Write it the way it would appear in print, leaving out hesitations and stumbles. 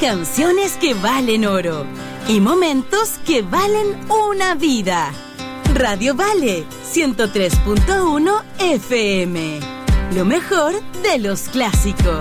Canciones que valen oro y momentos que valen una vida. Radio Vale 103.1 FM. Lo mejor de los clásicos.